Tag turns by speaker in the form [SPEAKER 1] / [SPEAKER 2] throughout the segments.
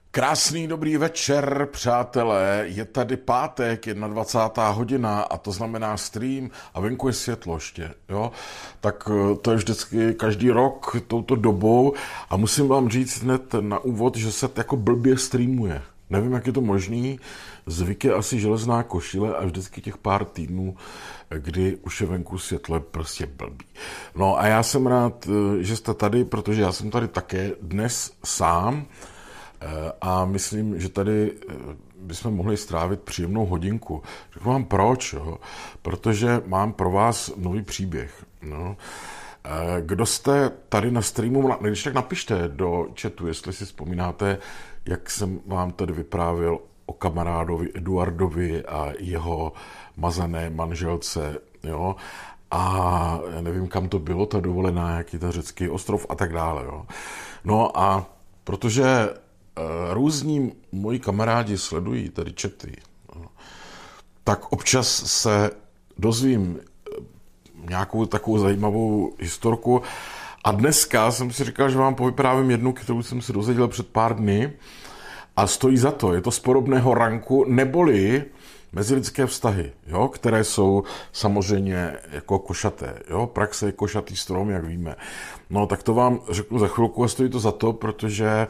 [SPEAKER 1] Krásný dobrý večer, přátelé. Je tady pátek, 21. hodina a to znamená stream a venku je světlo ještě, jo. Tak to je vždycky každý rok touto dobou a musím vám říct hned na úvod, že se jako blbě streamuje. Nevím, jak je to možný, zvyk je asi železná košile a vždycky těch pár týdnů, kdy už je venku světlo, je prostě blbý. No a já jsem rád, že jste tady, protože já jsem tady také dnes sám, a myslím, že tady bychom mohli strávit příjemnou hodinku. Řeknu vám proč, jo? Protože mám pro vás nový příběh. No. Kdo jste tady na streamu, když tak napište do chatu, jestli si vzpomínáte, jak jsem vám tady vyprávěl o kamarádovi Eduardovi a jeho mazané manželce, jo? A nevím, kam to bylo, ta dovolená, jaký ta řecký ostrov a tak dále. Jo? No a protože různí moji kamarádi sledují tady chaty, tak občas se dozvím nějakou takovou zajímavou historku a dneska jsem si říkal, že vám povyprávím jednu, kterou jsem si dozvěděl před pár dny a stojí za to. Je to z podobného ranku, neboli mezilidské vztahy, jo, které jsou samozřejmě jako košaté. Jo? Praxe je košatý strom, jak víme. No tak to vám řeknu za chvilku a stojí to za to, protože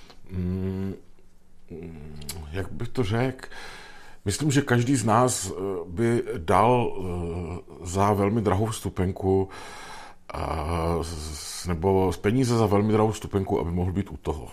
[SPEAKER 1] jak bych to řekl, myslím, že každý z nás by dal za velmi drahou vstupenku nebo z peníze za velmi drahou vstupenku, aby mohl být u toho.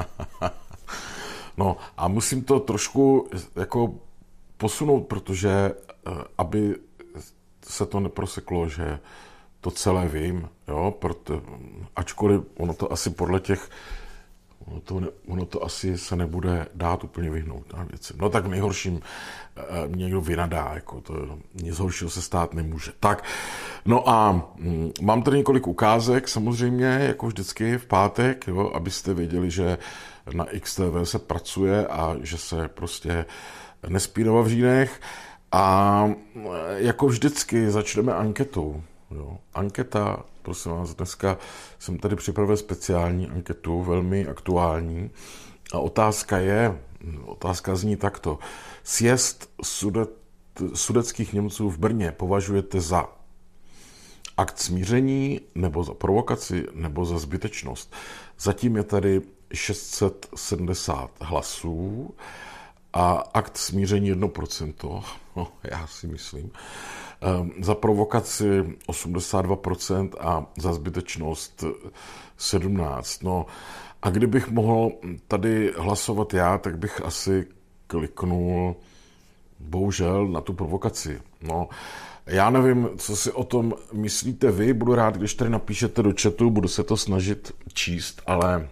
[SPEAKER 1] No a musím to trošku jako posunout, protože aby se to neproseklo, že to celé vím, jo, ačkoliv ono to asi podle těch ono to asi se nebude dát úplně vyhnout na věci. No tak v nejhorším mě někdo vynadá, jako to nic horšího se stát nemůže. Tak, no a mám tady několik ukázek, samozřejmě, jako vždycky v pátek, jo, abyste věděli, že na XTV se pracuje a že se prostě nespí na vavřínech. A jako vždycky začneme anketou. Jo. Anketa, prosím vás, dneska jsem tady připravil speciální anketu, velmi aktuální. A otázka zní takto. Sjezd sudetských Němců v Brně považujete za akt smíření, nebo za provokaci, nebo za zbytečnost? Zatím je tady 670 hlasů a akt smíření 1%, no, já si myslím. Za provokaci 82% a za zbytečnost 17%. No a kdybych mohl tady hlasovat já, tak bych asi kliknul bohužel na tu provokaci. No, já nevím, co si o tom myslíte vy, budu rád, když tady napíšete do chatu, budu se to snažit číst, ale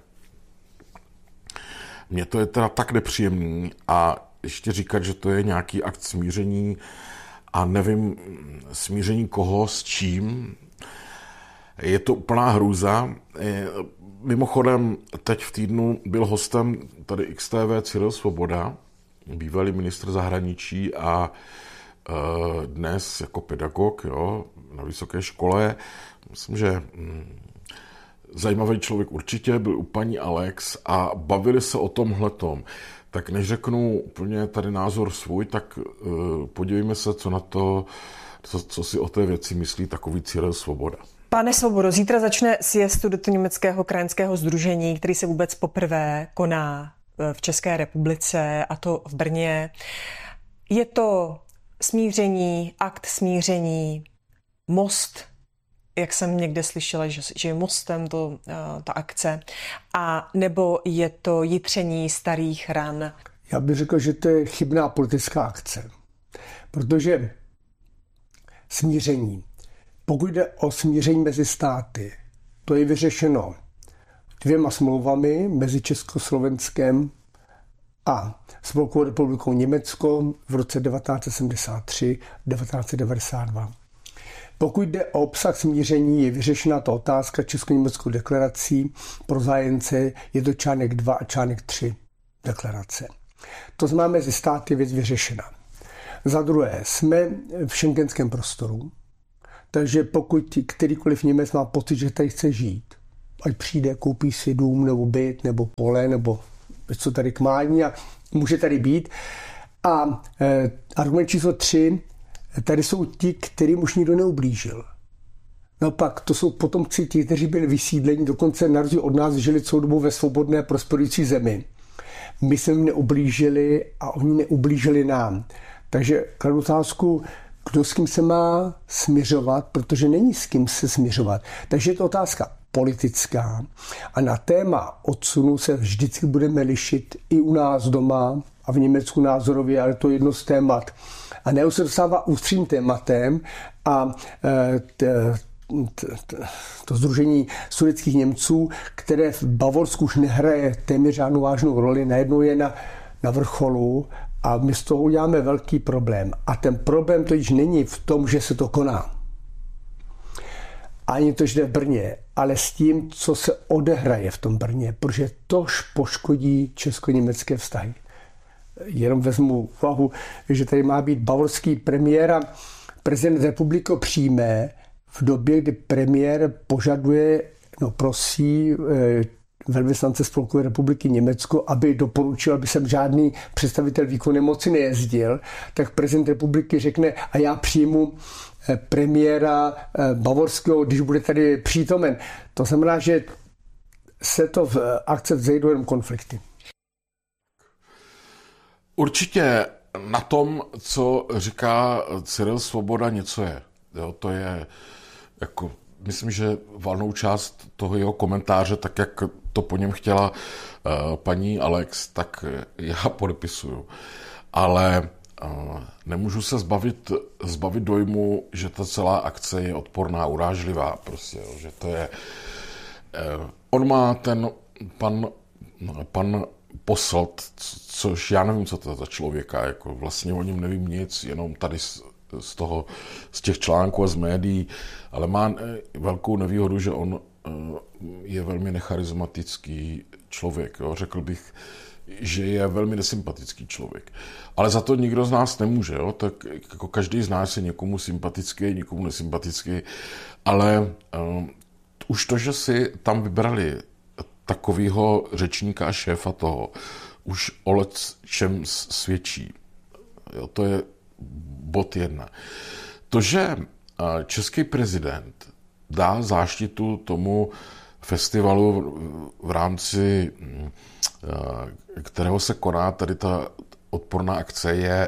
[SPEAKER 1] mně to je teda tak nepříjemný a ještě říkat, že to je nějaký akt smíření a nevím smíření koho s čím, je to úplná hrůza. Mimochodem, teď v týdnu byl hostem tady XTV Cyril Svoboda, bývalý ministr zahraničí a dnes jako pedagog, jo, na vysoké škole. Myslím, že zajímavý člověk určitě, byl u paní Alex a bavili se o tomhletom. Tak než řeknu úplně tady názor svůj, tak podívejme se, co na to, co si o té věci myslí takový Cyril Svoboda.
[SPEAKER 2] Pane Svobodo, zítra začne sjezd Sudetoněmeckého krajanského sdružení, který se vůbec poprvé koná v České republice, a to v Brně. Je to smíření, akt smíření, most, jak jsem někde slyšela, že je mostem ta akce, a nebo je to jitření starých ran?
[SPEAKER 3] Já bych řekl, že to je chybná politická akce, protože smíření, pokud jde o smíření mezi státy, to je vyřešeno 2 smlouvami mezi Československem a Spolkovou republikou Německo v roce 1973-1992. Pokud jde o obsah smíření, je vyřešena ta otázka Česko-německou deklarací pro zájemce, je to článek 2 a článek 3 deklarace. To znamená, mezi státy věc vyřešena. Za druhé, jsme v schengenském prostoru, takže pokud kterýkoliv Němec má pocit, že tady chce žít, ať přijde, koupí si dům nebo byt nebo pole nebo co tady k mání a může tady být. A argument číslo 3, tady jsou ti, kterým už nikdo neublížil. Naopak, to jsou potomci ti, kteří byli vysídleni, dokonce na rozdíl od nás žili celou dobu ve svobodné prosperující zemi. My jsme jim neublížili a oni neublížili nám. Takže kladu otázku, kdo s kým se má smiřovat, protože není s kým se smiřovat. Takže je to otázka politická a na téma odsunu se vždycky budeme lišit i u nás doma a v Německu názorově, ale to je jedno z témat. A nebo se dostává ústřím tématem a to sdružení sudetských Němců, které v Bavorsku už nehraje téměř žádnou vážnou roli, najednou je na vrcholu a my z toho uděláme velký problém. A ten problém totiž není v tom, že se to koná. Ani to, že jde v Brně, ale s tím, co se odehraje v tom Brně, protože tož poškodí česko-německé vztahy. Jenom vezmu v úvahu, že tady má být bavorský premiér a prezident republiky přijme v době, kdy premiér požaduje, prosí velvyslance Spolkové republiky Německo, aby doporučil, aby sem žádný představitel výkonné moci nejezdil, tak prezident republiky řekne, a já přijmu premiéra bavorského, když bude tady přítomen. To znamená, že se to v akce vzejdou jenom konflikty.
[SPEAKER 1] Určitě na tom, co říká Cyril Svoboda, něco je. Jo, to je jako, myslím, že valnou část toho jeho komentáře, tak jak to po něm chtěla paní Alex, tak já podepisuju. Ale nemůžu se zbavit dojmu, že ta celá akce je odporná, urážlivá. Prostě, jo, že to je... On má ten pan Posselt, což já nevím, co to je za člověka, jako vlastně o něm nevím nic, jenom tady z těch článků a z médií, ale má velkou nevýhodu, že on je velmi necharizmatický člověk. Jo. Řekl bych, že je velmi nesympatický člověk. Ale za to nikdo z nás nemůže. Jo. Tak jako každý z nás je někomu sympatický, někomu nesympatický, ale už to, že si tam vybrali takovýho řečníka a šéfa toho, už o lecčem svědčí. Jo, to je bod 1. To, že český prezident dá záštitu tomu festivalu, v rámci kterého se koná tady ta odporná akce, je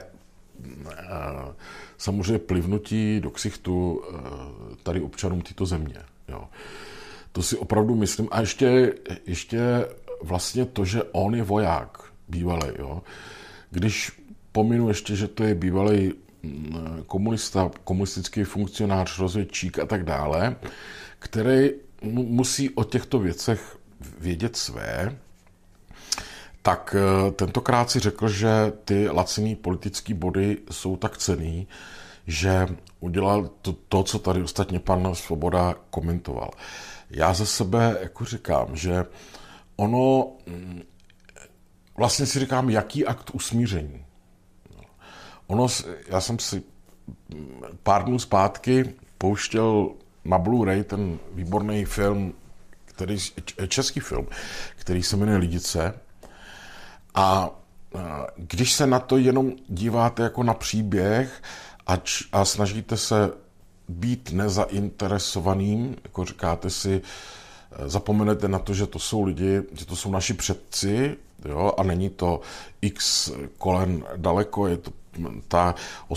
[SPEAKER 1] samozřejmě plivnutí do ksichtu tady občanům této země. Jo. To si opravdu myslím. A ještě vlastně to, že on je voják bývalý. Jo. Když pominu ještě, že to je bývalý komunista, komunistický funkcionář, rozvědčík a tak dále, který musí o těchto věcech vědět své, tak tentokrát si řekl, že ty laciný politický body jsou tak cenný, že udělal to, co tady ostatně pan Svoboda komentoval. Já za sebe jako říkám, že ono, vlastně si říkám, jaký akt usmíření. Já jsem si pár dnů zpátky pouštěl na Blu-ray ten výborný film, český film, který se jmenuje Lidice. A když se na to jenom díváte jako na příběh a snažíte se být nezainteresovaným, jako říkáte si, zapomenete na to, že to jsou lidi, že to jsou naši předci, jo, a není to x kolen daleko, je to ta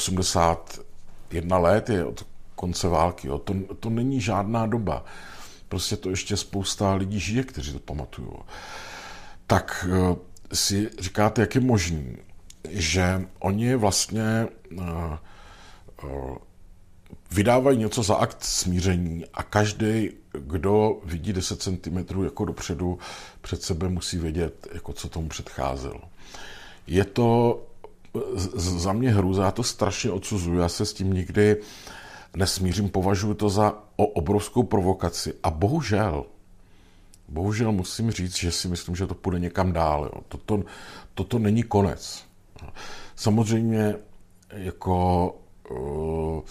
[SPEAKER 1] 81 let je od konce války, jo. To není žádná doba. Prostě to ještě spousta lidí žije, kteří to pamatují. Tak si říkáte, jak je možný, že oni vlastně vydávají něco za akt smíření a každý, kdo vidí 10 cm jako dopředu, před sebe musí vědět, jako co tomu předcházelo. Je to za mě hrůza, já to strašně odsuzuju, já se s tím nikdy nesmířím, považuji to za obrovskou provokaci a bohužel musím říct, že si myslím, že to půjde někam dál. Jo. Toto není konec. Samozřejmě jako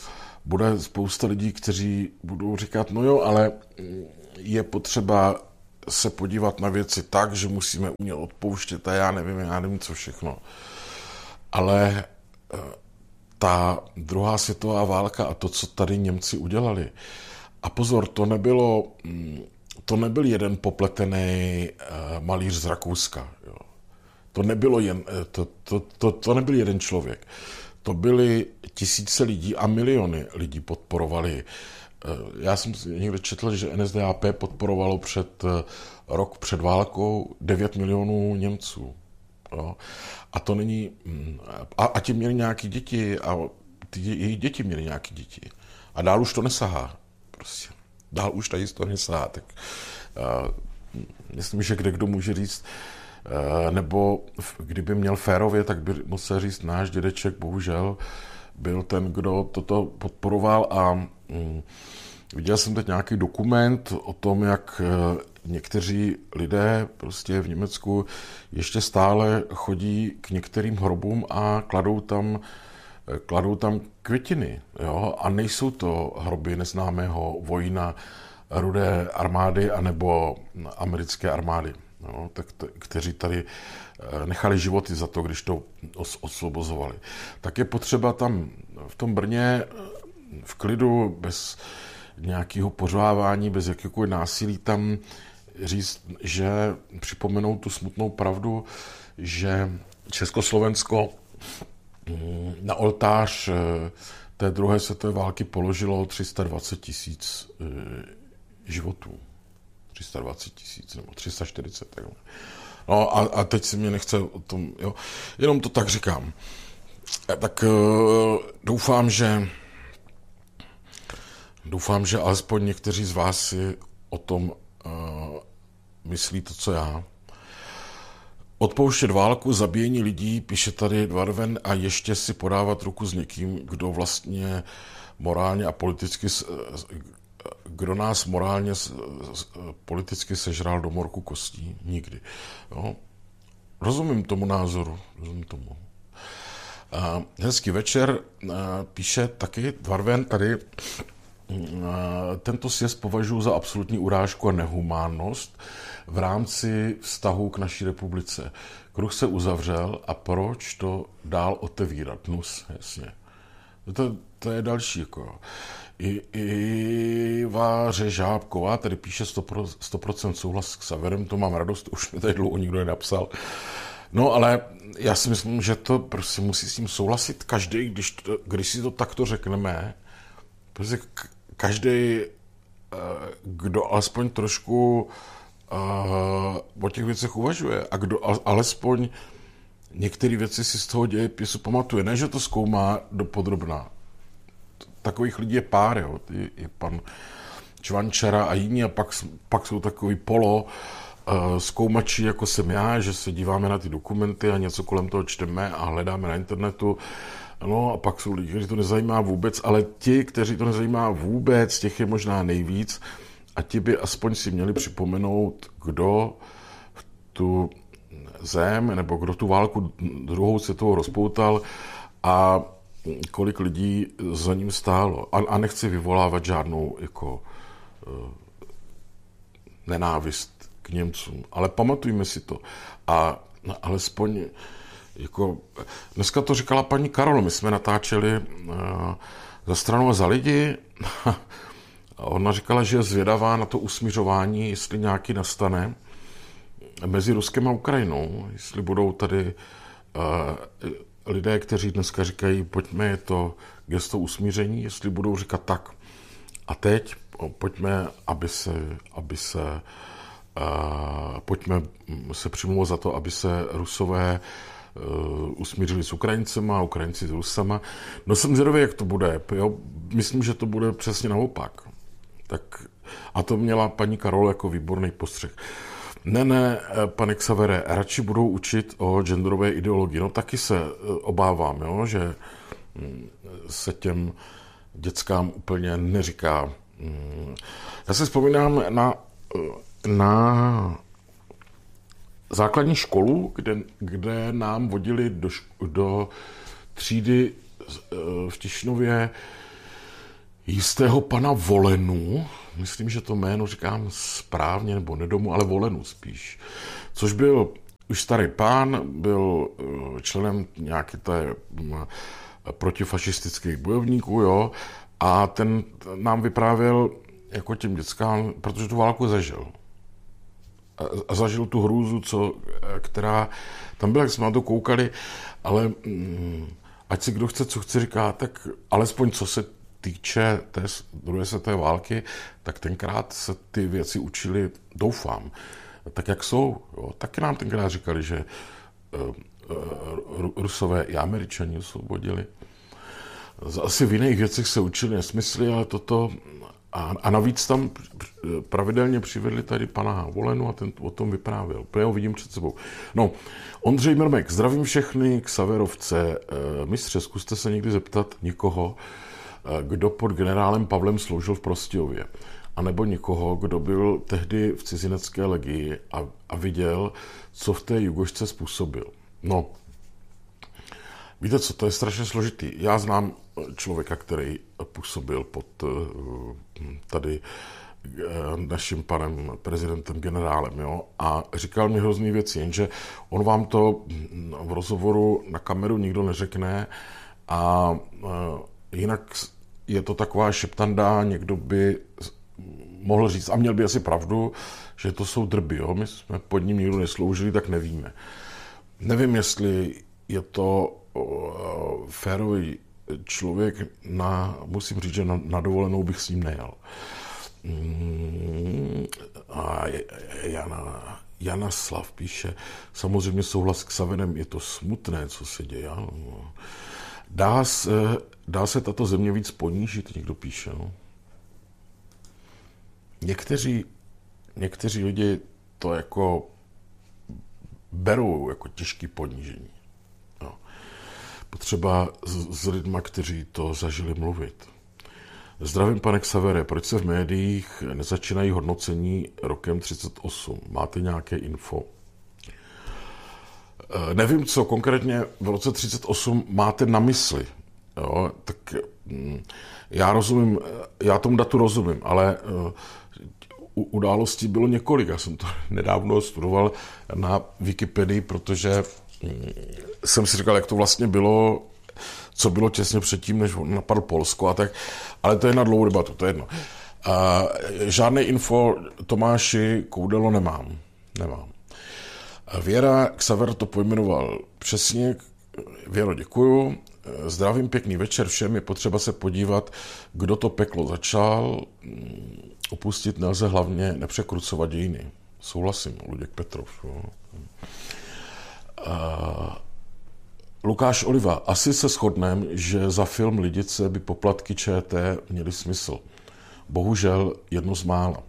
[SPEAKER 1] bude spousta lidí, kteří budou říkat, no jo, ale je potřeba se podívat na věci tak, že musíme umět odpouštět a já nevím co všechno. Ale ta druhá světová válka a to, co tady Němci udělali. A pozor, to nebyl jeden popletený malíř z Rakouska. Jo. To nebyl jeden člověk. To byly tisíce lidí a miliony lidí podporovali. Já jsem někde četl, že NSDAP podporovalo rok před válkou 9 milionů Němců. Jo. A to není... A ti měli nějaké děti a jejich děti měly nějaké děti. A dál už to nesahá. Prostě. Dál už ta historie nesahá. Tak myslím, že kdo může říct, nebo kdyby měl férově, tak by musel říct náš dědeček, bohužel, byl ten, kdo toto podporoval a viděl jsem teď nějaký dokument o tom, jak někteří lidé prostě v Německu ještě stále chodí k některým hrobům a kladou tam květiny. Jo? A nejsou to hroby neznámého vojína Rudé armády anebo americké armády, jo? Kteří tady nechali životy za to, když to osvobozovali. Tak je potřeba tam v tom Brně v klidu, bez nějakého pořvávání, bez jakéhokoliv násilí tam říct, že připomenout tu smutnou pravdu, že Československo na oltář té druhé světové války položilo 320 000 životů. 320 000 nebo 340. Tak. No a teď si mě nechce o tom, jo, jenom to tak říkám. Tak doufám, že alespoň někteří z vás si o tom myslí to, co já. Odpouštět válku, zabíjení lidí, píše tady Dvarven, a ještě si podávat ruku s někým, kdo vlastně morálně a politicky, kdo nás morálně politicky sežral do morku kostí. Nikdy. Jo? Rozumím tomu názoru. Rozumím tomu. Hezký večer, píše taky Dvarven tady. Tento sjezd považuji za absolutní urážku a nehumánnost v rámci vztahu k naší republice. Kruh se uzavřel a proč to dál otevírat? Nus, jasně. To je další. Jako. Iva Řežábková tady píše 100% souhlas s Xaverem, to mám radost, už mi tady dlouho nikdo nedapsal. No ale já si myslím, že to prostě musí s tím souhlasit každý, když si to takto řekneme, protože každý, kdo alespoň trošku o těch věcech uvažuje a kdo alespoň některé věci si z toho dějepisu pamatuje, ne, že to zkoumá dopodrobna. Takových lidí je pár, jo. Je pan Čvančara a jiní a pak jsou takový zkoumači, jako jsem já, že se díváme na ty dokumenty a něco kolem toho čteme a hledáme na internetu. No a pak jsou lidi, kteří to nezajímá vůbec, ale ti, kteří to nezajímá vůbec, těch je možná nejvíc a ti by aspoň si měli připomenout, kdo tu zem nebo kdo tu válku druhou světovou rozpoutal a kolik lidí za ním stálo. A nechci vyvolávat žádnou jako nenávist k Němcům, ale pamatujme si to. A alespoň jako, dneska to říkala paní Karol, my jsme natáčeli Za stranu a za lidi. Ona říkala, že je zvědavá na to usmířování, jestli nějaký nastane mezi Ruskem a Ukrajinou, jestli budou tady lidé, kteří dneska říkají, pojďme, je to gesto usmíření, jestli budou říkat tak. A teď pojďme, pojďme se přimlouvat za to, aby se Rusové usmířili s Ukrajincema a Ukrajinci s Rusama. No jsem zvědavý, jak to bude. Jo? Myslím, že to bude přesně naopak. Tak, a to měla paní Karol jako výborný postřeh. Ne, pane Xavere, radši budou učit o genderové ideologii. No taky se obávám, jo, že se těm dětskám úplně neříká. Já si vzpomínám na základní školu, kde nám vodili do třídy v Tišnově jistého pana Volenu, myslím, že to jméno říkám správně, nebo Nedomu, ale Volenu spíš, což byl už starý pán, byl členem nějaké té protifašistických bojovníků, jo, a ten nám vyprávěl jako těm dětskám, protože tu válku zažil. A zažil tu hrůzu, která tam byla, jak jsme na to koukali, ale ať si kdo chce, co chce říká, tak alespoň co se týče té druhé světové války, tak tenkrát se ty věci učili, doufám, tak jak jsou. Jo. Taky nám tenkrát říkali, že Rusové i Američani osvobodili. Asi v jiných věcech se učili nesmysly, ale toto... A navíc tam pravidelně přivedli tady pana Volenu a ten o tom vyprávěl. Já ho vidím před sebou. No, Ondřej Mrmek, zdravím všechny Xaverovce. Mistře, zkuste se někdy zeptat nikoho, kdo pod generálem Pavlem sloužil v Prostějově. A nebo nikoho, kdo byl tehdy v cizinecké legii a viděl, co v té Jugošce způsobil. No, víte co, to je strašně složitý. Já znám člověka, který působil pod tady naším panem prezidentem generálem, jo, a říkal mi hrozný věci, jenže on vám to v rozhovoru na kameru nikdo neřekne a jinak je to taková šeptanda, někdo by mohl říct, a měl by asi pravdu, že to jsou drby, jo, my jsme pod ním nikdo nesloužili, tak nevíme. Nevím, jestli je to férový člověk, musím říct, že na dovolenou bych s ním nejel. A Jana Slav píše, samozřejmě souhlas s Xaverem, je to smutné, co se děje. Dá se tato země víc ponížit, někdo píše. No. Někteří lidi to jako berou jako těžký ponížení. No. Potřeba s lidma, kteří to zažili, mluvit. Zdravím, pane Xavere, proč se v médiích nezačínají hodnocení rokem 38? Máte nějaké info? Nevím, co konkrétně v roce 38 máte na mysli. Jo? Tak já tomu datu rozumím, ale událostí bylo několik. Já jsem to nedávno studoval na Wikipedii, protože jsem si říkal, jak to vlastně bylo, co bylo těsně předtím, než napadl Polsko a tak, ale to je na dlouhou debatu, to je jedno. Žádné info Tomáši Koudelo nemám. Věra Xaver to pojmenoval přesně. Věro, děkuju. Zdravím, pěkný večer všem. Je potřeba se podívat, kdo to peklo začal. Opustit nelze, hlavně nepřekrucovat dějiny. Souhlasím, Luděk Petrov. Lukáš Oliva, asi se shodneme, že za film Lidice by poplatky ČT měly smysl. Bohužel jedno z mála.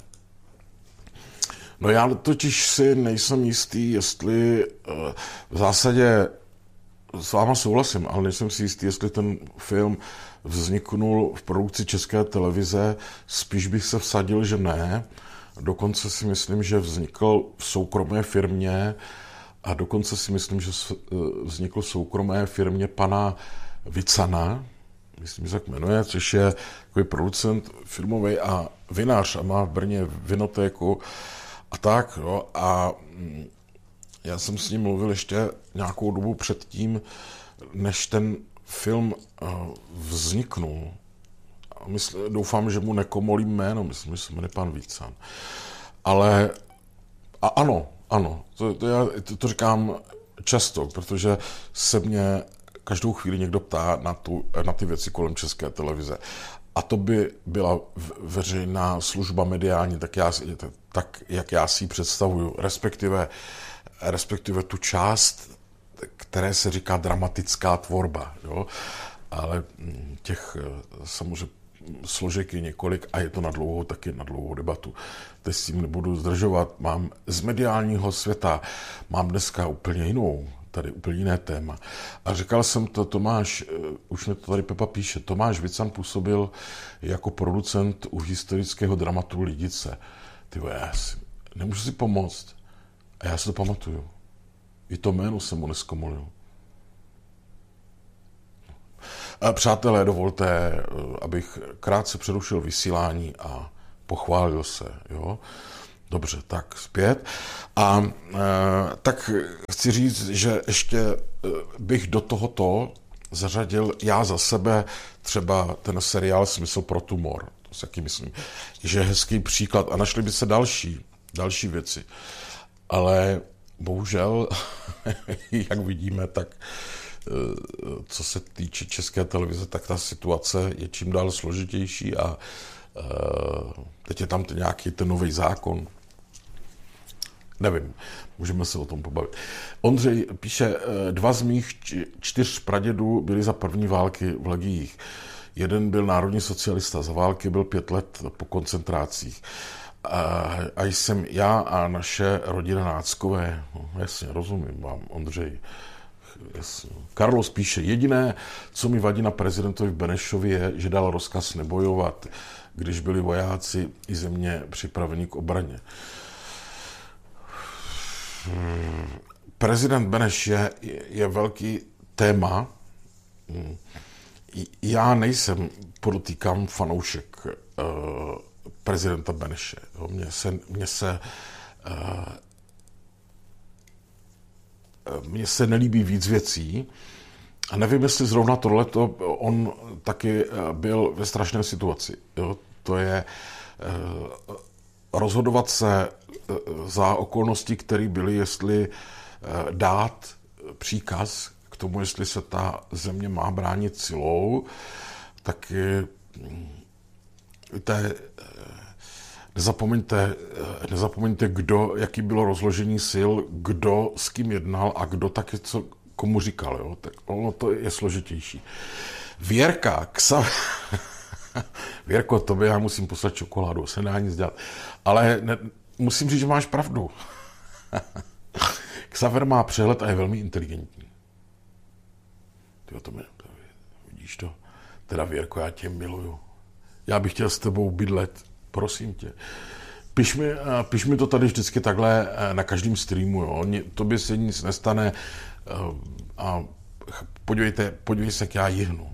[SPEAKER 1] No já totiž si nejsem jistý, jestli v zásadě s váma souhlasím, ale nejsem si jistý, jestli ten film vzniknul v produkci České televize. Spíš bych se vsadil, že ne. Dokonce si myslím, že vznikl v soukromé firmě a dokonce si myslím, že vznikl v soukromé firmě pana Vicana, myslím, že se tak jmenuje, což je takový producent filmový a vinař a má v Brně vinotéku a tak. Jo. A já jsem s ním mluvil ještě nějakou dobu předtím, než ten film vzniknul. Doufám, že mu nekomolím jméno, myslím, že se jmenuje pan Vícan. Ale ano, to říkám často, protože se mě každou chvíli někdo ptá na ty věci kolem České televize. A to by byla veřejná služba mediální, tak jak já si ji představuju, respektive tu část, které se říká dramatická tvorba. Jo? Ale těch samozřejmě složek je několik a je to taky na dlouhou debatu. Teď s tím nebudu zdržovat. Mám z mediálního světa, mám dneska úplně jiné téma. A říkal jsem to, Tomáš, už mi to tady Pepa píše, Tomáš Vican působil jako producent u historického dramatu Lidice. Nemůžu si pomoct. A já si to pamatuju. I to jméno jsem mu neskomolil. Přátelé, dovolte, abych krátce přerušil vysílání a pochválil se. Jo? Dobře, tak zpět. A tak chci říct, že ještě bych do tohoto zařadil já za sebe třeba ten seriál Smysl pro tumor. To si taky myslím, že je hezký příklad a našli by se další věci. Ale bohužel, jak vidíme, tak co se týče České televize, tak ta situace je čím dál složitější a teď je tam nějaký ten nový zákon. Nevím, můžeme se o tom pobavit. Ondřej píše, 2 z mých 4 pradědů byli za první války v legiích. Jeden byl národní socialista, za války byl 5 let po koncentrácích. A jsem já a naše rodina náckové. No, jasně, rozumím vám, Ondřej. Jasně. Carlos píše, jediné, co mi vadí na prezidentovi Benešovi je, že dal rozkaz nebojovat, když byli vojáci i země připraveni k obraně. Prezident Beneš je velký téma. Já nejsem, podotýkám, fanoušek prezidenta Beneše. Mně se nelíbí víc věcí a nevím, jestli zrovna tohleto on taky byl ve strašné situaci. Jo? To je rozhodovat se za okolnosti, které byly, jestli dát příkaz k tomu, jestli se ta země má bránit silou, tak víte, nezapomeňte, jaký bylo rozložení sil, kdo s kým jednal a kdo taky co komu říkal. Jo? Tak ono to je složitější. Věrko, tobě já musím poslat čokoládu, se nedá nic dělat. Ale musím říct, že máš pravdu. Xaver má přehled a je velmi inteligentní. Vidíš to? Teda Věrko, já tě miluju. Já bych chtěl s tebou bydlet. Prosím tě. Piš mi to tady vždycky takhle na každém streamu. Jo? Tobě se nic nestane a podívej se, jak já jihnu.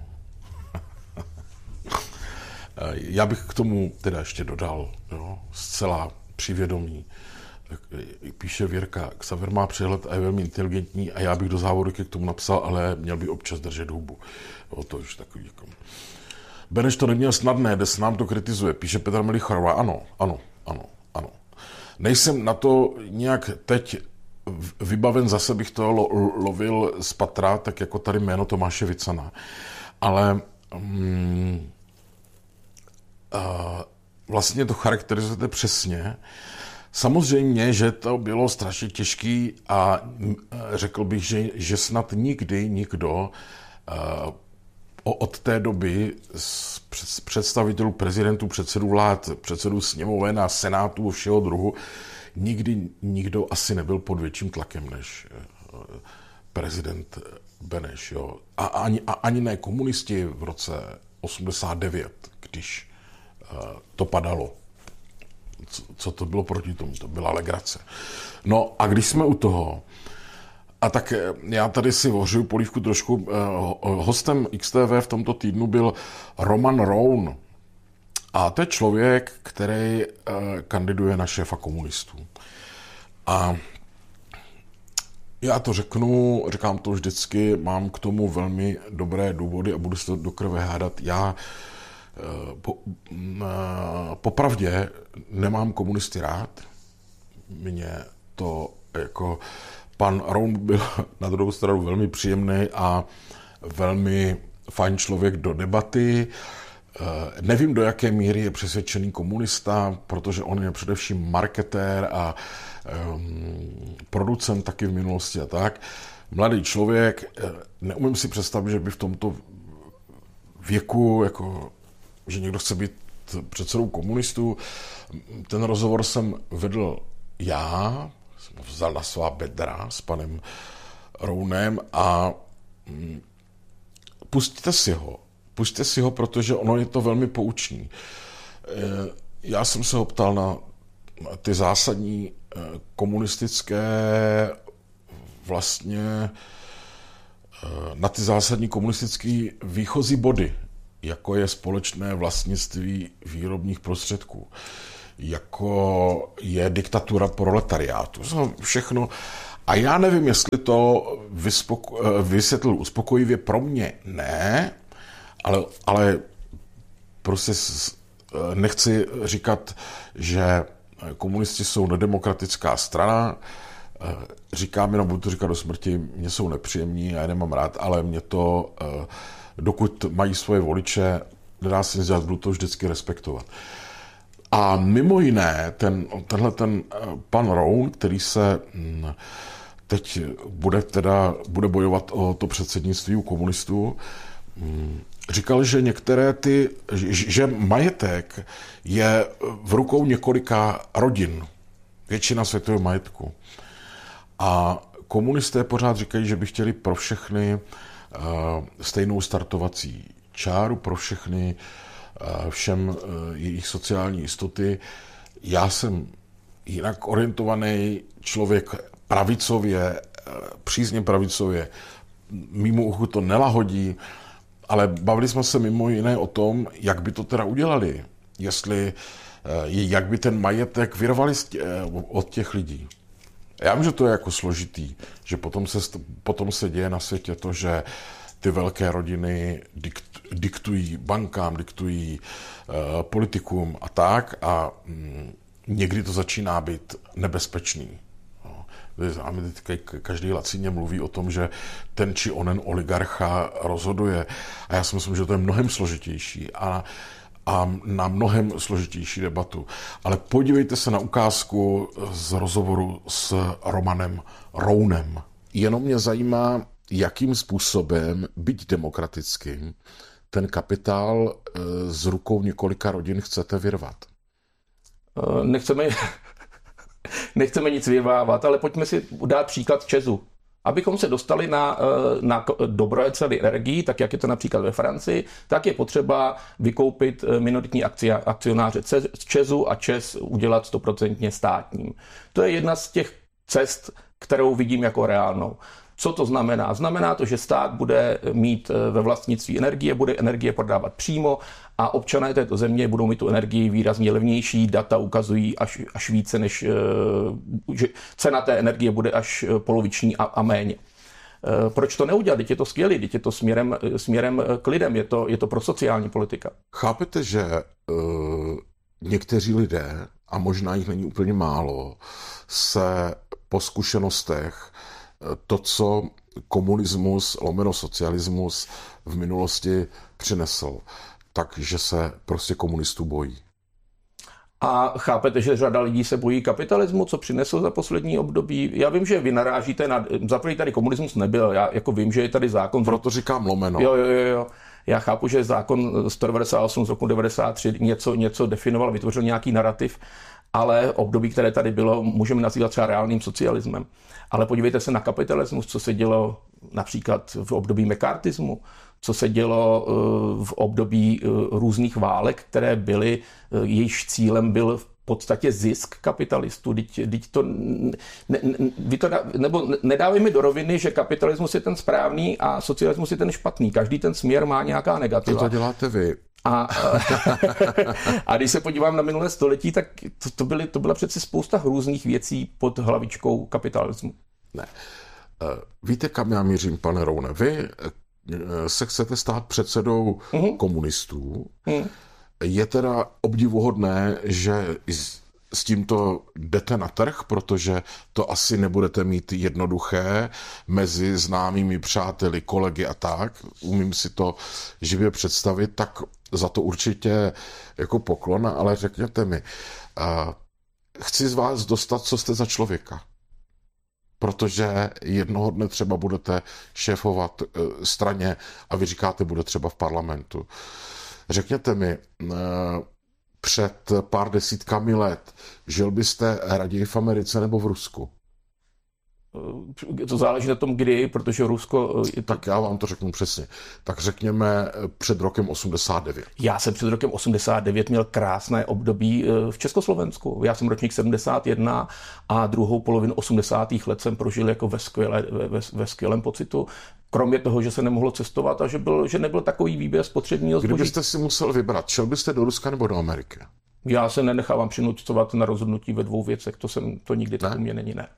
[SPEAKER 1] Já bych k tomu teda ještě dodal, jo? Zcela přivědomí. Píše Věrka, Xaver má přehled a je velmi inteligentní a já bych do závorky k tomu napsal, ale měl by občas držet hubu. Jo, to už takový jako... Beneš to neměl snadné, dnes nám to kritizuje, píše Petr Melicharová. Ano. Nejsem na to nějak teď vybaven, zase bych to lovil z patra, tak jako tady jméno Tomáše Vicana. Ale vlastně to charakterizujete přesně. Samozřejmě, že to bylo strašně těžký a řekl bych, že snad nikdy nikdo od té doby z představitelů prezidentů, předsedů vlád, předsedů sněmoven a senátů všeho druhu, nikdy nikdo asi nebyl pod větším tlakem než prezident Beneš. Jo. A ani ne komunisti v roce 89, když to padalo. Co to bylo proti tomu? To byla legrace. No a když jsme u toho, a tak já tady si ohřeju polívku trošku. Hostem XTV v tomto týdnu byl Roman Roun. A to je člověk, který kandiduje na šéfa komunistů. A já to říkám to vždycky, mám k tomu velmi dobré důvody a budu se to do krve hádat. Já popravdě nemám komunisty rád. Mně to jako... Pan Roun byl na druhou stranu velmi příjemný a velmi fajn člověk do debaty. Nevím, do jaké míry je přesvědčený komunista, protože on je především marketér a producent taky v minulosti a tak. Mladý člověk, neumím si představit, že by v tomto věku, jako, že někdo chce být předsedou komunistů. Ten rozhovor jsem vedl já, vzal na svá bedra s panem Rounem a pusťte si ho, protože ono je to velmi poučný. Já jsem se ho ptal na ty zásadní komunistické vlastně na ty zásadní komunistické výchozí body, jako je společné vlastnictví výrobních prostředků, jako je diktatura proletariátu, všechno. A já nevím, jestli to vysvětlil uspokojivě, pro mě ne, ale prostě nechci říkat, že komunisti jsou nedemokratická strana, říkám jenom, budu to říkat do smrti, mě jsou nepříjemní, já je nemám rád, ale mě to, dokud mají svoje voliče, nedá se nic dělat, budu to vždycky respektovat. A mimo jiné, tenhle pan Roun, který se teď bude bojovat o to předsednictví u komunistů, říkal, že že majetek je v rukou několika rodin, většina světového majetku. A komunisté pořád říkají, že by chtěli pro všechny stejnou startovací čáru, pro všechny všem jejich sociální jistoty. Já jsem jinak orientovaný člověk pravicově, přísně pravicově, mimo uchu to nelahodí, ale bavili jsme se mimo jiné o tom, jak by to teda udělali, jak by ten majetek vyrvali od těch lidí. Já vím, že to je jako složitý, že potom se děje na světě to, že ty velké rodiny diktují bankám, diktují politikům a tak a někdy to začíná být nebezpečný. A my každý lacině mluví o tom, že ten či onen oligarcha rozhoduje. A já si myslím, že to je mnohem složitější a na mnohem složitější debatu. Ale podívejte se na ukázku z rozhovoru s Romanem Rounem. Jenom mě zajímá, jakým způsobem, byť demokratickým, ten kapitál z rukou několika rodin chcete vyrvat.
[SPEAKER 4] Nechceme nic vyvávat, ale pojďme si dát příklad ČEZu. Abychom se dostali na dobré ceny energií, tak jak je to například ve Francii, tak je potřeba vykoupit minoritní akcionáře z ČEZu a ČEZ udělat 100% státním. To je jedna z těch cest, kterou vidím jako reálnou. Co to znamená? Znamená to, že stát bude mít ve vlastnictví energie, bude energie prodávat přímo a občané této země budou mít tu energii výrazně levnější. Data ukazují až více, než že cena té energie bude až poloviční a méně. Proč to neudělat? Teď je to skvělé, teď je to směrem k lidem, je to pro sociální politika.
[SPEAKER 1] Chápete, že někteří lidé, a možná jich není úplně málo, se po zkušenostech to, co komunismus, lomeno socialismus v minulosti přinesl, takže se prostě komunistů bojí.
[SPEAKER 4] A chápete, že řada lidí se bojí kapitalismu, co přinesl za poslední období? Já vím, že vy narážíte na... Zaprvé tady komunismus nebyl, já jako vím, že je tady zákon...
[SPEAKER 1] Proto říkám lomeno.
[SPEAKER 4] Jo. Já chápu, že zákon 198 z roku 93 něco definoval, vytvořil nějaký narrativ, ale období, které tady bylo, můžeme nazývat třeba reálným socialismem. Ale podívejte se na kapitalismus, co se dělo například v období mekartismu, co se dělo v období různých válek, které byly, jejichž cílem byl v podstatě zisk kapitalistů. Nedávejme do roviny, že kapitalismus je ten správný a socialismus je ten špatný. Každý ten směr má nějaká negativa.
[SPEAKER 1] To děláte vy.
[SPEAKER 4] A když se podívám na minulé století, tak to byla přeci spousta různých věcí pod hlavičkou kapitalismu.
[SPEAKER 1] Ne. Víte, kam já mířím, pane Roune? Vy se chcete stát předsedou komunistů. Je teda obdivuhodné, že s tímto jdete na trh, protože to asi nebudete mít jednoduché mezi známými přáteli, kolegy a tak. Umím si to živě představit, tak za to určitě jako poklona, ale řekněte mi, chci z vás dostat, co jste za člověka. Protože jednoho dne třeba budete šéfovat straně a vy říkáte, bude třeba v parlamentu. Řekněte mi, před pár desítkami let žil byste raději v Americe nebo v Rusku?
[SPEAKER 4] To záleží na tom, kdy, protože Rusko...
[SPEAKER 1] Tak já vám to řeknu přesně. Tak řekněme před rokem 89.
[SPEAKER 4] Já jsem před rokem 89 měl krásné období v Československu. Já jsem ročník 71 a druhou polovinu 80. let jsem prožil jako ve skvělém pocitu. Kromě toho, že se nemohlo cestovat a že nebyl takový výběr spotřebního zboží.
[SPEAKER 1] Kdybyste si musel vybrat, šel byste do Ruska nebo do Ameriky?
[SPEAKER 4] Já se nenechávám přinucovat na rozhodnutí ve dvou věcech, to nikdy tak u mě není, ne.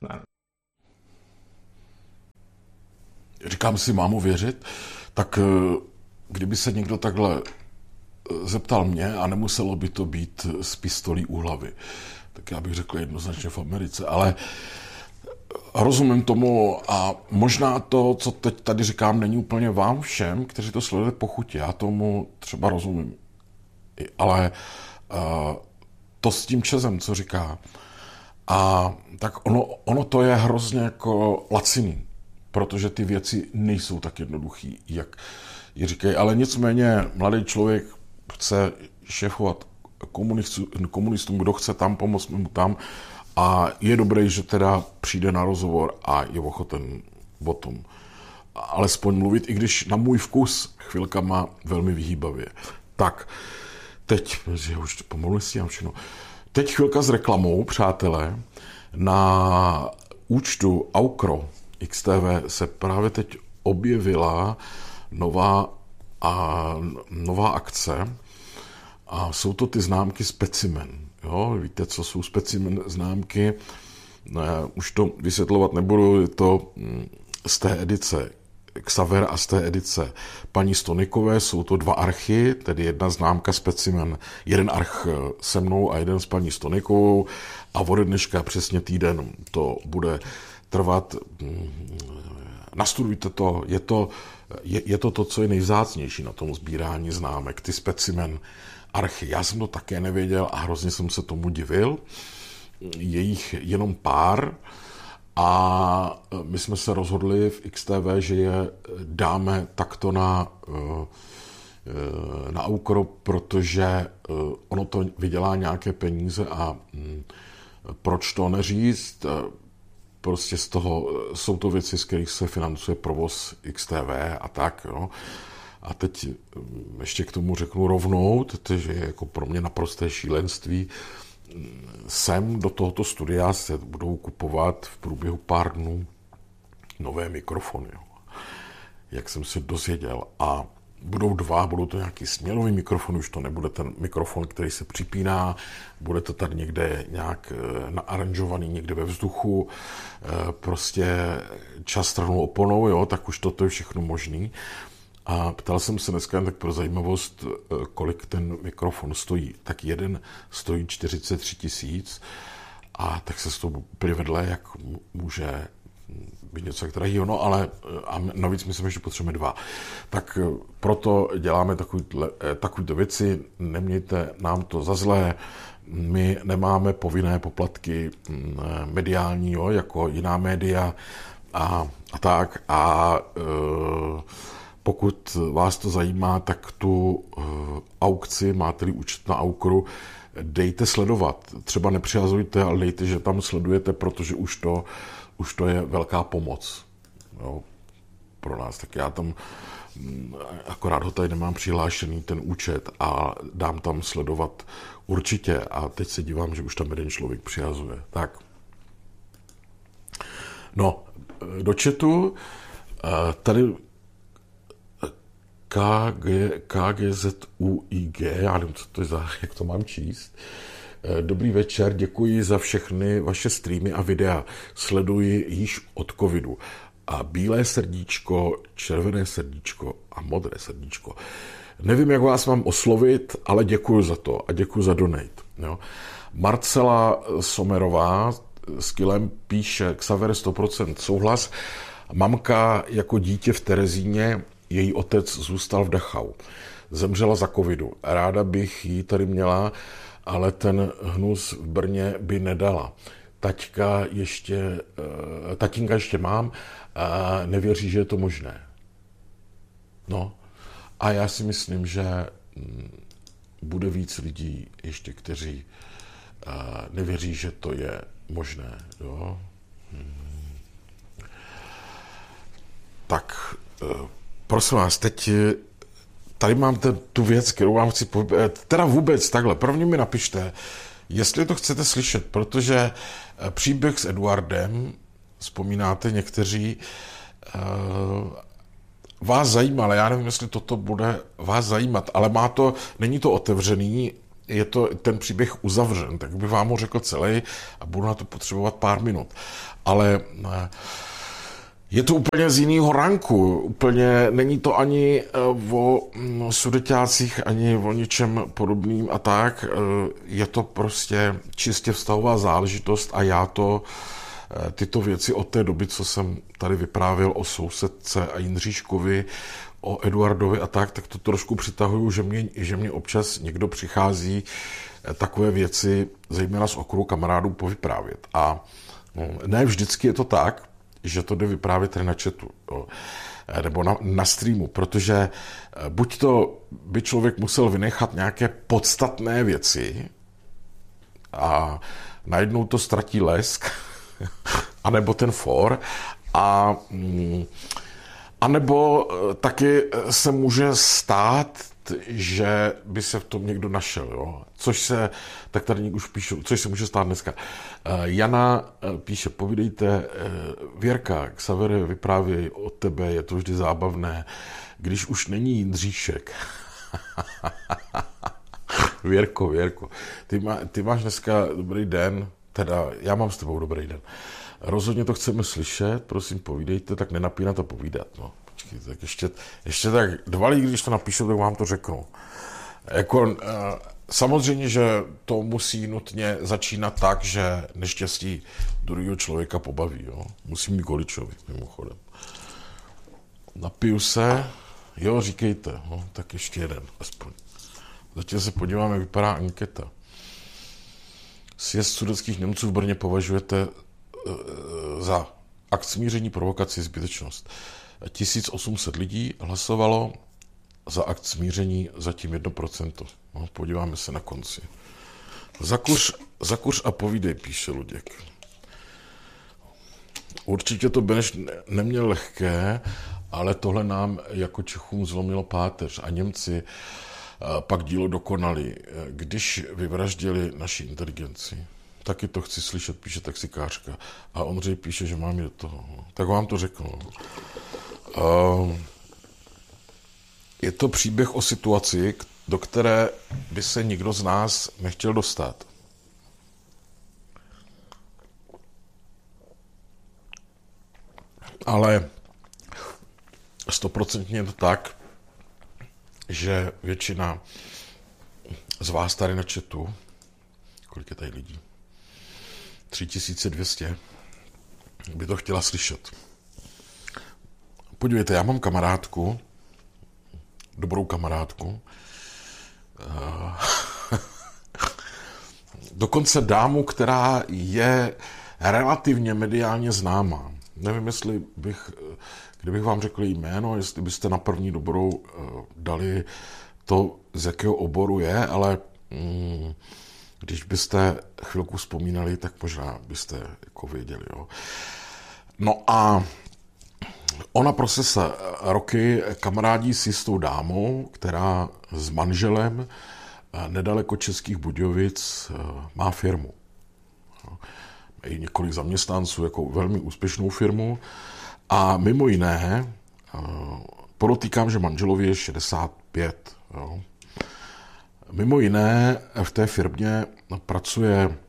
[SPEAKER 1] Říkám si, mámu věřit, tak kdyby se někdo takhle zeptal mě a nemuselo by to být s pistolí u hlavy, tak já bych řekl jednoznačně v Americe, ale rozumím tomu a možná to, co teď tady říkám, není úplně vám všem, kteří to sledujete po chuti, já tomu třeba rozumím, ale to s tím Čezem, co říká, a tak ono to je hrozně jako laciný, protože ty věci nejsou tak jednoduchý, jak je říkají, ale nicméně mladý člověk chce šéfovat komunistům, kdo chce tam pomoct mu tam a je dobré, že teda přijde na rozhovor a je ochoten o tom alespoň mluvit, i když na můj vkus chvilkama velmi vyhýbavě. Tak, teď, že už pomalu stíhám všechno. Teď chvilka s reklamou, přátelé. Na účtu Aukro XTV se právě teď objevila nová akce a jsou to ty známky Specimen. Jo? Víte, co jsou Specimen známky? Už to vysvětlovat nebudu, je to z té edice Xaver a z té edice paní Stonikové, jsou to 2 archy, tedy jedna známka Specimen, jeden arch se mnou a jeden s paní Stonikovou a ode dneška přesně týden to bude trvat. Nastudujte to, je to, co je nejvzácnější na tom sbírání známek, ty Specimen archy. Já jsem to také nevěděl a hrozně jsem se tomu divil. Je jich jenom pár a my jsme se rozhodli v XTV, že je dáme takto na Aukro, protože ono to vydělá nějaké peníze a proč to neříct? Prostě z toho jsou to věci, z kterých se financuje provoz XTV a tak, jo. A teď ještě k tomu řeknu rovnou, že je jako pro mě naprosté šílenství. Sem do tohoto studia se budou kupovat v průběhu pár dnů nové mikrofony, jo. Jak jsem se dozvěděl. A budou to nějaký směrový mikrofon, už to nebude ten mikrofon, který se připíná, bude to tady někde nějak naaranžovaný někde ve vzduchu, prostě čas stranou oponou, jo, tak už toto je všechno možný. A ptal jsem se dneska tak pro zajímavost, kolik ten mikrofon stojí. Tak jeden stojí 43 000 a tak se z toho úplně vedle, jak může být něco tak drahýho, no ale a navíc myslím, že potřebujeme 2. Tak proto děláme takovýto věci, nemějte nám to za zlé, my nemáme povinné poplatky mediální, jo, jako jiná média a tak a pokud vás to zajímá, tak tu aukci, máte-li účet na Aukru, dejte sledovat. Třeba nepřihazujte, ale dejte, že tam sledujete, protože už to je velká pomoc, jo, pro nás. Tak já tam akorát ho tady nemám přihlášený ten účet a dám tam sledovat určitě. A teď se dívám, že už tam jeden člověk přihazuje. Tak. No, do chatu. Tady KGZUIG, já nevím, co to je jak to mám číst. Dobrý večer, děkuji za všechny vaše streamy a videa. Sleduji již od covidu. A bílé srdíčko, červené srdíčko a modré srdíčko. Nevím, jak vás mám oslovit, ale děkuji za to a děkuji za donate. Jo. Marcela Somerová s Kilem píše Xaver 100% souhlas. Mamka jako dítě v Terezíně, její otec zůstal v Dachau. Zemřela za covidu. Ráda bych ji tady měla, ale ten hnus v Brně by nedala. Tatínka ještě mám a nevěří, že je to možné. No a já si myslím, že bude víc lidí ještě, kteří nevěří, že to je možné. Jo? Tak, prosím vás, teď tady mám tu věc, kterou vám chci teda vůbec takhle. Prvně mi napište, jestli to chcete slyšet, protože příběh s Eduardem, vzpomínáte někteří, vás zajímá, ale já nevím, jestli toto bude vás zajímat, ale není to otevřený, je to ten příběh uzavřen, tak bych vám ho řekl celý a budu na to potřebovat pár minut. Ale je to úplně z jiného ranku, úplně není to ani o sudeťácích, ani o ničem podobným a tak. Je to prostě čistě vztahová záležitost a já tyto věci od té doby, co jsem tady vyprávěl o sousedce a Jindříškovi, o Eduardovi a tak to trošku přitahuju, že mě občas někdo přichází takové věci, zejména z okruhu kamarádů, povyprávět. A ne vždycky je to tak, že to jde vyprávět tady na chatu, nebo na streamu, protože buď to by člověk musel vynechat nějaké podstatné věci a najednou to ztratí lesk, anebo ten for, a nebo taky se může stát, že by se v tom někdo našel, jo? Tak tady už píšu, což se může stát dneska. Jana píše, povídejte, Věrka, Xavere vyprávěj od tebe, je to vždy zábavné, když už není Jindříšek. Věrko, ty máš dneska dobrý den, teda já mám s tebou dobrý den. Rozhodně to chceme slyšet, prosím povídejte, tak nenapínat a povídat. No, počkej, tak ještě tak 2 lidi, když to napíšu, tak vám to řeknu. Samozřejmě, že to musí nutně začínat tak, že neštěstí druhého člověka pobaví. Jo? Musí mít Goličovi, mimochodem. Napiju se, jo, říkejte, no, tak ještě jeden, aspoň. Zatím se podíváme, jak vypadá anketa. Sjezd sudetských Němců v Brně považujete za akt smíření, provokaci, zbytečnost. 1800 lidí hlasovalo za akt smíření, zatím 1%. No, podíváme se na konci. Zakuř a povídej, píše Luděk. Určitě to Beneš neměl lehké, ale tohle nám jako Čechům zlomilo páteř a Němci pak dílo dokonali, když vyvraždili naši inteligenci. Taky to chci slyšet, píše taxikářka. A Ondřej píše, že mám jít do toho. Tak vám to řeknu. Je to příběh o situaci, do které by se nikdo z nás nechtěl dostat. Ale 100% je to tak, že většina z vás tady na chatu, kolik je tady lidí? 3200, by to chtěla slyšet. Podívejte, já mám kamarádku, dobrou kamarádku, dokonce dámu, která je relativně mediálně známá. Nevím, kdybych vám řekl jméno, jestli byste na první dobrou dali to, z jakého oboru je, ale když byste chvilku vzpomínali, tak možná byste jako věděli. Jo. No a ona prostě se roky kamarádí s jistou dámou, která s manželem nedaleko Českých Budějovic má firmu. Mají několik zaměstnanců, jako velmi úspěšnou firmu. A mimo jiné, podotýkám, že manželovi je 65. Jo. Mimo jiné v té firmě pracuje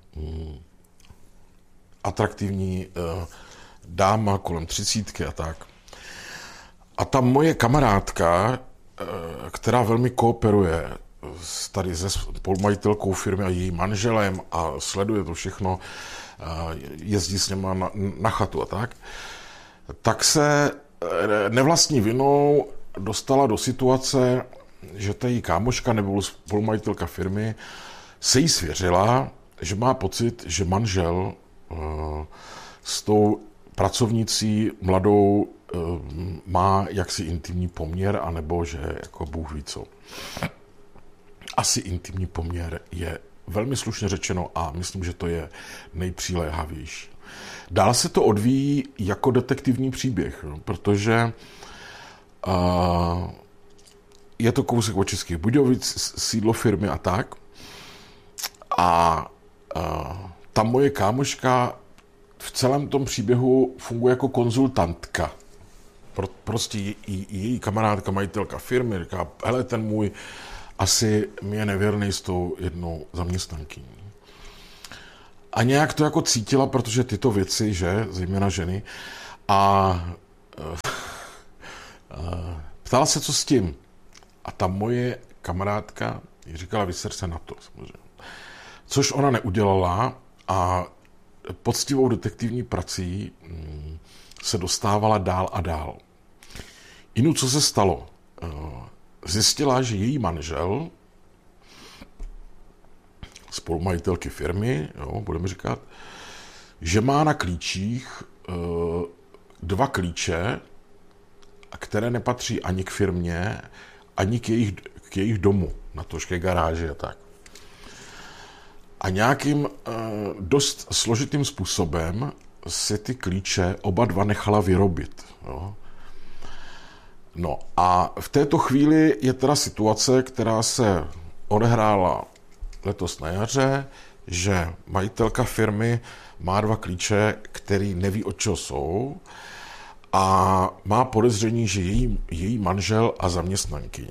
[SPEAKER 1] atraktivní dáma kolem 30 a tak. A ta moje kamarádka, která velmi kooperuje tady se spolumajitelkou firmy a její manželem a sleduje to všechno, jezdí s něma na chatu a tak se nevlastní vinou dostala do situace, že ta její kámoška nebo spolumajitelka firmy se jí svěřila, že má pocit, že manžel s tou pracovnicí mladou má jaksi intimní poměr, anebo že jako Bůh ví co. Asi intimní poměr je velmi slušně řečeno a myslím, že to je nejpřiléhavější. Dál se to odvíjí jako detektivní příběh, protože je to kousek od Českých Budějovic, sídlo firmy a tak. A ta moje kámoška v celém tom příběhu funguje jako konzultantka. Prostě její kamarádka, majitelka firmy, říká, hele, ten můj asi mi je nevěrný s tou jednou zaměstnankyní. A nějak to jako cítila, protože tyto věci, že, zejména ženy, a ptala se, co s tím. A ta moje kamarádka jí říkala, vyser se na to, samozřejmě. Což ona neudělala a poctivou detektivní prací se dostávala dál a dál. Inu, co se stalo? Zjistila, že její manžel, spolumajitelky firmy, jo, budeme říkat, že má na klíčích 2 klíče, které nepatří ani k firmě, ani k jejich domu, na tož ke garáži a tak. A nějakým dost složitým způsobem si ty klíče oba 2 nechala vyrobit. Jo. No a v této chvíli je teda situace, která se odehrála letos na jaře, že majitelka firmy má 2 klíče, který neví, od čeho jsou, a má podezření, že její manžel a zaměstnankyně.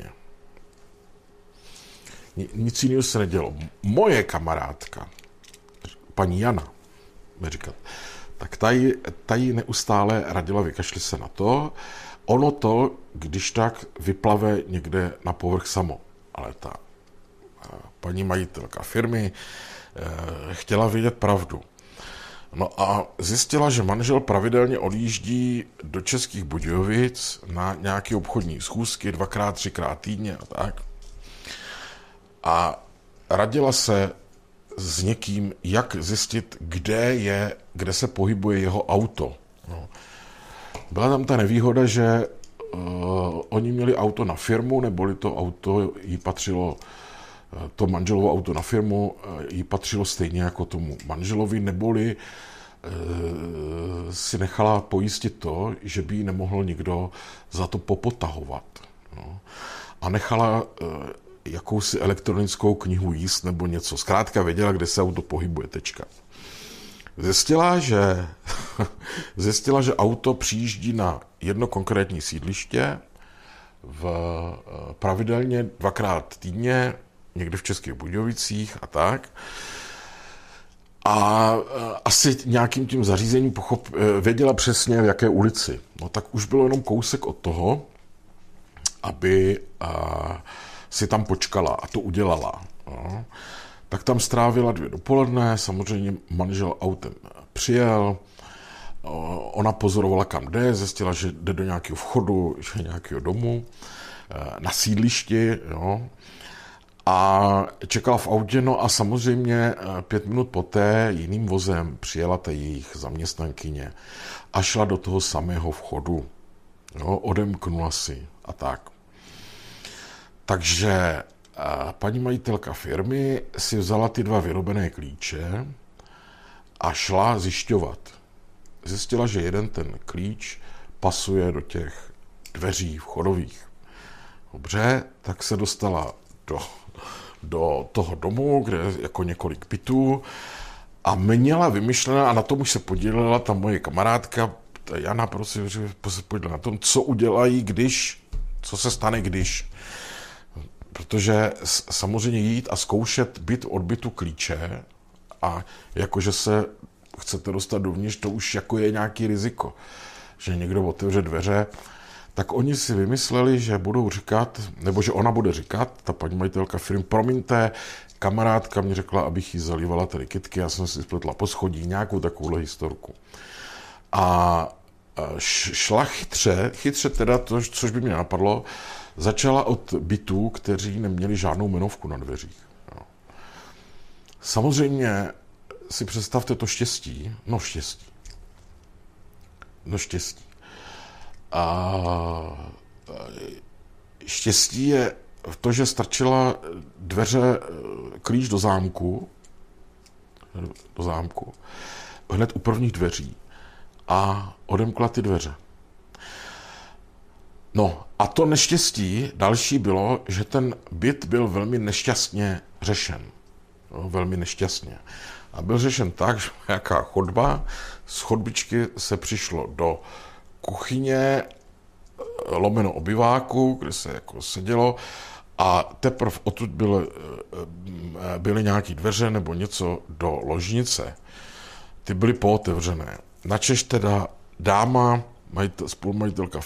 [SPEAKER 1] Nic jiného se nedělo. Moje kamarádka, paní Jana, mi říkat, tak ta jí neustále radila, vykašli se na to. Ono to, když tak, vyplave někde na povrch samo. Ale ta paní majitelka firmy chtěla vědět pravdu. No a zjistila, že manžel pravidelně odjíždí do Českých Budějovic na nějaké obchodní schůzky 2x, 3x týdně a tak. A radila se s někým, jak zjistit, kde se pohybuje jeho auto. No. Byla tam ta nevýhoda, že oni měli auto na firmu, neboli to auto jí patřilo, to manželovo auto na firmu jí patřilo stejně jako tomu manželovi, neboli si nechala pojistit to, že by jí nemohl nikdo za to popotahovat. No. A nechala jakousi elektronickou knihu jíst nebo něco. Zkrátka věděla, kde se auto pohybuje, tečka. Zjistila, že auto přijíždí na jedno konkrétní sídliště pravidelně 2x týdně, někde v Českých Budějovicích a tak. A asi nějakým tím zařízením věděla přesně, v jaké ulici. No tak už bylo jenom kousek od toho, aby si tam počkala a to udělala. No. Tak tam strávila 2 dopoledne, samozřejmě manžel autem přijel, ona pozorovala, kam jde, zjistila, že jde do nějakého vchodu, že nějakého domu, na sídlišti, jo. A čekala v autě, no a samozřejmě 5 minut poté jiným vozem přijela ta jejich zaměstnankyně a šla do toho samého vchodu, jo, odemknula si a tak. Takže paní majitelka firmy si vzala ty 2 vyrobené klíče a šla zjišťovat. Zjistila, že jeden ten klíč pasuje do těch dveří vchodových. Dobře, tak se dostala do toho domu, kde je jako několik bytů a měla vymyšlená, a na tom už se podílela ta moje kamarádka, ta Jana, prosím, že se podílela na tom, co udělají, co se stane, když. Protože samozřejmě jít a zkoušet byt od bytu klíče a jakože se chcete dostat dovnitř, to už jako je nějaký riziko, že někdo otevře dveře, tak oni si vymysleli, že budou říkat, nebo že ona bude říkat, ta paní majitelka firmy, promiňte, kamarádka mě řekla, abych jí zalívala tady kytky, já jsem si spletla po schodí, nějakou takovouhle historku. A šla chytře teda, což by mě napadlo, začala od bytů, kteří neměli žádnou jmenovku na dveřích. Jo. Samozřejmě si představte to štěstí. A štěstí je v to, že strčila klíč do zámku, hned u prvních dveří. a odemkla ty dveře. No a to neštěstí další bylo, že ten byt byl velmi nešťastně řešen. No, velmi nešťastně. A byl řešen tak, že nějaká chodba, z chodbičky se přišlo do kuchyně, lomeno obyváku, kde se jako sedělo, a teprve odtud byly nějaké dveře nebo něco do ložnice. Ty byly pootevřené. Načež teda dáma, spolumajitelka